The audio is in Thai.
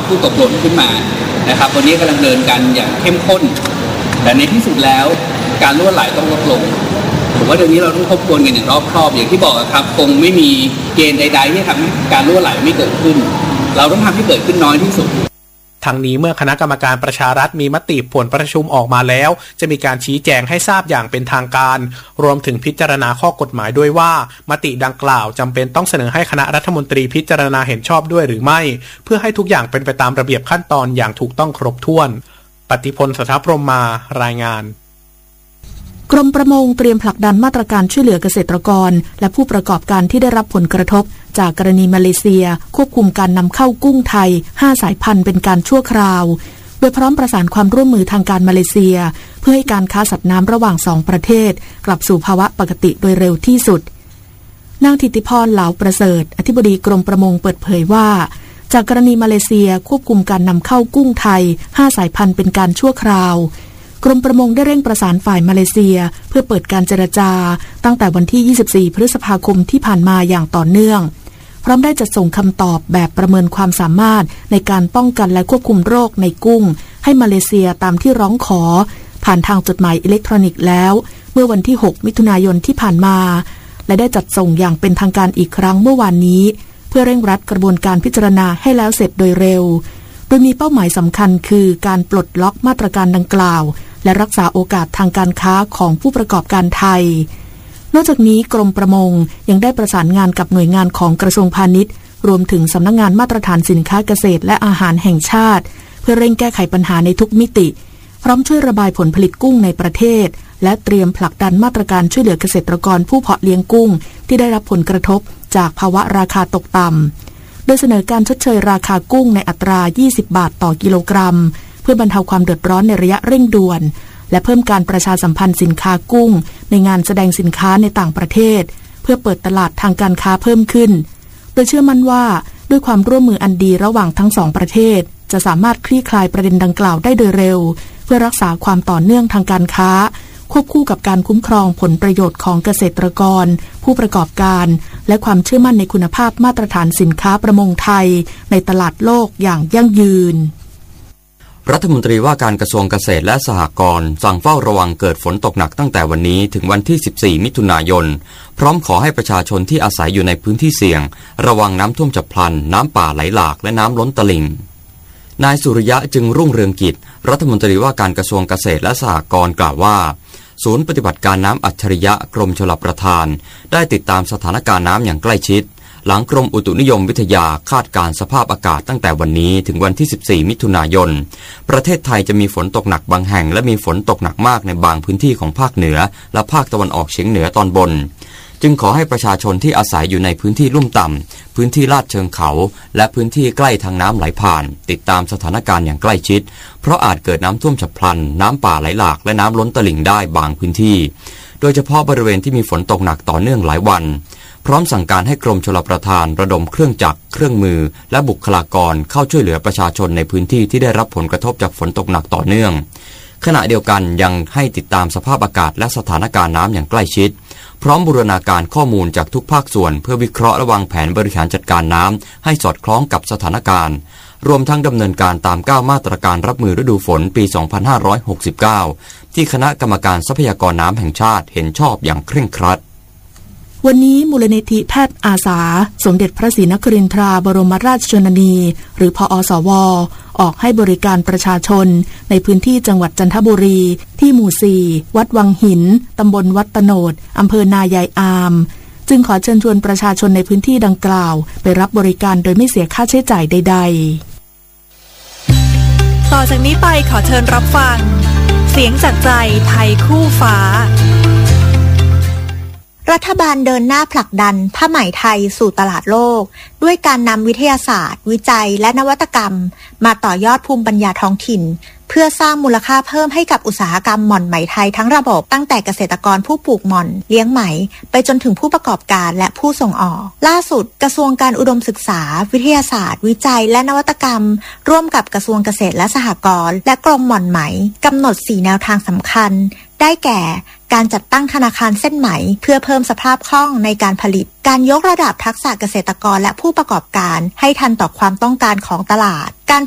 ผู้ตกหล่นขึ้นมานะครับวันนี้กำลังเดินกันอย่างเข้มข้นแต่ในที่สุดแล้วการรั่วไหลต้องลดลงผมว่าเดี๋ยวนี้เราต้องทบทวนกันอย่างรอบคอบอย่างที่บอกครับคงไม่มีเกณฑ์ใดๆที่ทำให้การรั่วไหลไม่เกิดขึ้นเราต้องทำให้เกิดขึ้นน้อยที่สุดทั้งนี้เมื่อคณะกรรมการประชารัฐมีมติผลประชุมออกมาแล้วจะมีการชี้แจงให้ทราบอย่างเป็นทางการรวมถึงพิจารณาข้อกฎหมายด้วยว่ามติดังกล่าวจำเป็นต้องเสนอให้คณะรัฐมนตรีพิจารณาเห็นชอบด้วยหรือไม่เพื่อให้ทุกอย่างเป็นไปตามระเบียบขั้นตอนอย่างถูกต้องครบถ้วนปฏิพล สถาพรหมารายงานกรมประมงเตรียมผลักดันมาตรการช่วยเหลือเกษตรกรและผู้ประกอบการที่ได้รับผลกระทบจากกรณีมาเลเซียควบคุมการนำเข้ากุ้งไทย5สายพันธุ์เป็นการชั่วคราวโดยพร้อมประสานความร่วมมือทางการมาเลเซียเพื่อให้การค้าสัตว์น้ำระหว่าง2ประเทศกลับสู่ภาวะปกติโดยเร็วที่สุดนางธิติพรเหลาประเสริฐอธิบดีกรมประมงเปิดเผยว่าจากกรณีมาเลเซียควบคุมการนำเข้ากุ้งไทย5สายพันธุ์เป็นการชั่วคราวกรมประมงได้เร่งประสานฝ่ายมาเลเซียเพื่อเปิดการเจรจาตั้งแต่วันที่24พฤษภาคมที่ผ่านมาอย่างต่อเนื่องพร้อมได้จัดส่งคำตอบแบบประเมินความสามารถในการป้องกันและควบคุมโรคในกุ้งให้มาเลเซียตามที่ร้องขอผ่านทางจดหมายอิเล็กทรอนิกส์แล้วเมื่อวันที่6มิถุนายนที่ผ่านมาและได้จัดส่งอย่างเป็นทางการอีกครั้งเมื่อวานนี้เพื่อเร่งรัดกระบวนการพิจารณาให้แล้วเสร็จโดยเร็วโดยมีเป้าหมายสำคัญคือการปลดล็อกมาตรการดังกล่าวและรักษาโอกาสทางการค้าของผู้ประกอบการไทยนอกจากนี้กรมประมงยังได้ประสานงานกับหน่วยงานของกระทรวงพาณิชย์รวมถึงสำนักงานมาตรฐานสินค้าเกษตรและอาหารแห่งชาติเพื่อเร่งแก้ไขปัญหาในทุกมิติพร้อมช่วยระบายผลผลิตกุ้งในประเทศและเตรียมผลักดันมาตรการช่วยเหลือเกษตรกรผู้เพาะเลี้ยงกุ้งที่ได้รับผลกระทบจากภาวะราคาตกต่ำโดยเสนอการชดเชยราคากุ้งในอัตรา20 บาทต่อกิโลกรัมเพื่อบรรเทาความเดือดร้อนในระยะเร่งด่วนและเพิ่มการประชาสัมพันธ์สินค้ากุ้งในงานแสดงสินค้าในต่างประเทศเพื่อเปิดตลาดทางการค้าเพิ่มขึ้นโดยเชื่อมั่นว่าด้วยความร่วมมืออันดีระหว่างทั้ง2ประเทศจะสามารถคลี่คลายประเด็นดังกล่าวได้โดยเร็วเพื่อรักษาความต่อเนื่องทางการค้าควบคู่กับการคุ้มครองผลประโยชน์ของเกษตรกรผู้ประกอบการและความเชื่อมั่นในคุณภาพมาตรฐานสินค้าประมงไทยในตลาดโลกอย่างยั่งยืนรัฐมนตรีว่าการกระทรวงเกษตรและสหกรณ์สั่งเฝ้าระวังเกิดฝนตกหนักตั้งแต่วันนี้ถึงวันที่14มิถุนายนพร้อมขอให้ประชาชนที่อาศัยอยู่ในพื้นที่เสี่ยงระวังน้ำท่วมฉับพลันน้ำป่าไหลหลากและน้ำล้นตลิ่งนายสุริยะจึงรุ่งเรืองกิจรัฐมนตรีว่าการกระทรวงเกษตรและสหกรณ์กล่าวว่าศูนย์ปฏิบัติการน้ำอัจฉริยะกรมชลประทานได้ติดตามสถานการณ์น้ำอย่างใกล้ชิดหลังกรมอุตุนิยมวิทยาคาดการณ์สภาพอากาศตั้งแต่วันนี้ถึงวันที่14มิถุนายนประเทศไทยจะมีฝนตกหนักบางแห่งและมีฝนตกหนักมากในบางพื้นที่ของภาคเหนือและภาคตะวันออกเฉียงเหนือตอนบนจึงขอให้ประชาชนที่อาศัยอยู่ในพื้นที่ลุ่มต่ำพื้นที่ลาดเชิงเขาและพื้นที่ใกล้ทางน้ำไหลผ่านติดตามสถานการณ์อย่างใกล้ชิดเพราะอาจเกิดน้ำท่วมฉับพลันน้ำป่าไหลหลากและน้ำล้นตลิ่งได้บางพื้นที่โดยเฉพาะบริเวณที่มีฝนตกหนักต่อเนื่องหลายวันพร้อมสั่งการให้กรมชลประทานระดมเครื่องจักรเครื่องมือและบุคลากรเข้าช่วยเหลือประชาชนในพื้นที่ที่ได้รับผลกระทบจากฝนตกหนักต่อเนื่องขณะเดียวกันยังให้ติดตามสภาพอากาศและสถานการณ์น้ำอย่างใกล้ชิดพร้อมบูรณาการข้อมูลจากทุกภาคส่วนเพื่อวิเคราะห์และวางแผนบริหารจัดการน้ำให้สอดคล้องกับสถานการณ์รวมทั้งดำเนินการตาม9มาตรการรับมือฤดูฝนปี 2569 ที่คณะกรรมการทรัพยากรน้ำแห่งชาติเห็นชอบอย่างเคร่งครัดวันนี้มูลนิธิแพทย์อาสาสมเด็จพระศรีนครินทราบรมราชชนนีหรือพอสวออกให้บริการประชาชนในพื้นที่จังหวัดจันทบุรีที่หมู่4วัดวังหินตำบลวัดตโนดอำเภอนายายอามจึงขอเชิญชวนประชาชนในพื้นที่ดังกล่าวไปรับบริการโดยไม่เสียค่าใช้จ่ายใดๆต่อจากนี้ไปขอเชิญรับฟังเสียงจากใจไทยคู่ฟ้ารัฐบาลเดินหน้าผลักดันผ้าไหมไทยสู่ตลาดโลกด้วยการนำวิทยาศาสตร์วิจัยและนวัตกรรมมาต่อยอดภูมิปัญญาท้องถิ่นเพื่อสร้างมูลค่าเพิ่มให้กับอุตสาหกรรมหม่อนไหมไทยทั้งระบบตั้งแต่เกษตรกรผู้ปลูกหม่อนเลี้ยงไหมไปจนถึงผู้ประกอบการและผู้ส่งออกล่าสุดกระทรวงการอุดมศึกษาวิทยาศาสตร์วิจัยและนวัตกรรมร่วมกับกระทรวงเกษตรและสหกรณ์และกรมหม่อนไหมกำหนด4แนวทางสำคัญได้แก่การจัดตั้งธนาคารเส้นไหมเพื่อเพิ่มสภาพคล่องในการผลิตการยกระดับทักษะเกษตรกรและผู้ประกอบการให้ทันต่อความต้องการของตลาดการ